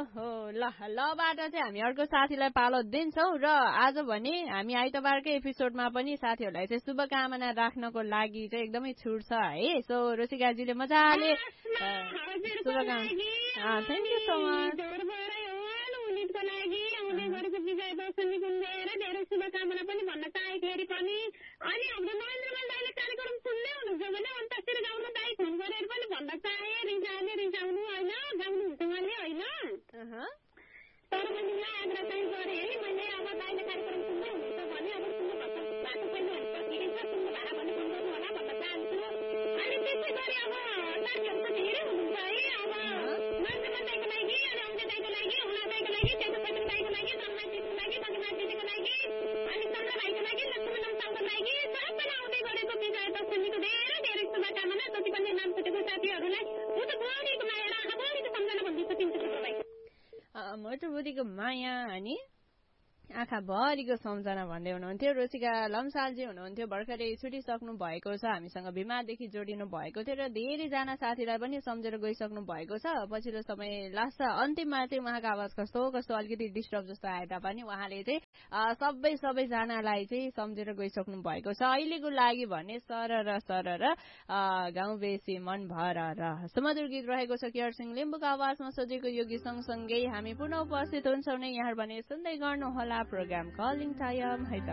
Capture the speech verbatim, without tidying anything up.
ओहो ल लबाट चाहिँ हामी अर्को साथीलाई पालो दिन्छौँ र आज भने हामी आइतबारकै एपिसोडमा पनि साथीहरूलाई चाहिँ शुभकामना राख्नको लागि चाहिँ एकदमै छुट छ है। सो रोसिकाजीले मजाले शुभकामना थ्याङ्क यू सो मच। शुभकामना पनि भन्न चाहेको पनि अनि हाम्रो नरेन्द्र दाइले कार्यक्रम सुन्दै हुनुहुन्छ भने अन्ताक्षरी गाउन दाइ फोन गरेर पनि भन्न चाहे रिसाउने रिसाउनु होइन गाउनुहुन्छ उहाँले होइन तर पनि मलाई आग्रह चाहिँ गरेँ है मैले अब दाइले कार्यक्रम सुन्दै हुनुहुन्छ भने अब सुन्नु बाटो पनि सकिएको छ सुन्नु भएर पनि फोन गर्नु होला भन्न चाहन्छु। अनि त्यसै गरी अब साथीहरू त धेरै हुनुहुन्छ है अब नरेन्द्र दाइको लागि अनि अङ्गे दाइको लागि हुला दाइको लागि चेतन दाइको लागि तन्मय दिदीको लागि बलिमा दिदीको लागि अनि चन्द्र भाइको लागि लक्ष्मण साउको लागि सबैलाई आउँदै गरेको विजय दशमीको धेरै धेरै शुभकामना। जति पनि नाम छुटेको साथीहरूलाई म त बढीको माया र आँखा बढीको सम्झना भनिदिन सकिन्छ भाइ। मोटो बुद्धीको माया अनि आँखा भरिको सम्झना भन्दै हुनुहुन्थ्यो रोसिका लम्सालजी हुनुहुन्थ्यो। भर्खरै छुटिसक्नु भएको छ, हामीसँग बिमारदेखि जोडिनु भएको थियो र धेरैजना साथीलाई पनि सम्झेर गइसक्नु भएको छ। पछिल्लो समय लास्ट अन्तिममा चाहिँ उहाँको आवाज कस्तो कस्तो अलिकति डिस्टर्ब जस्तो आए तापनि उहाँले चाहिँ सबै सबैजनालाई चाहिँ सम्झेर गइसक्नु भएको छ। अहिलेको लागि भने सर र सर र गाउँ बेसी मन भर र सुमधुर गीत रहेको छ केयर सिंह लिम्बुको आवाजमा सजिएको यो गीत सँगसँगै हामी पुनः उपस्थित हुन्छौँ नै यहाँ भने सुन्दै गर्नुहोला प्रोग्राम कलिङ टाइम है त।